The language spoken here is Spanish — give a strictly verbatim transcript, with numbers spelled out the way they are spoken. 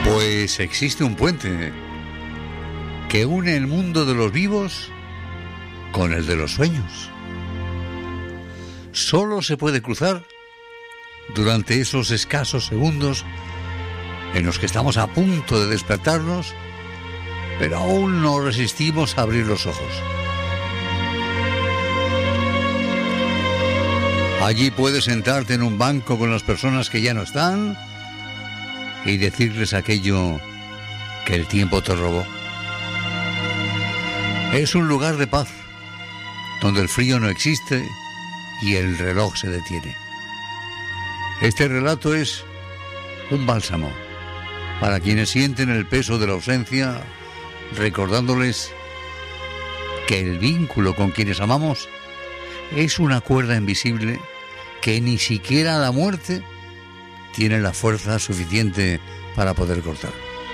Pues existe un puente que une el mundo de los vivos con el de los sueños. Solo se puede cruzar durante esos escasos segundos en los que estamos a punto de despertarnos, pero aún no resistimos a abrir los ojos. Allí puedes sentarte en un banco con las personas que ya no están y decirles aquello que el tiempo te robó. Es un lugar de paz, donde el frío no existe y el reloj se detiene. Este relato es un bálsamo para quienes sienten el peso de la ausencia, recordándoles que el vínculo con quienes amamos es una cuerda invisible que ni siquiera la muerte tiene la fuerza suficiente para poder cortar.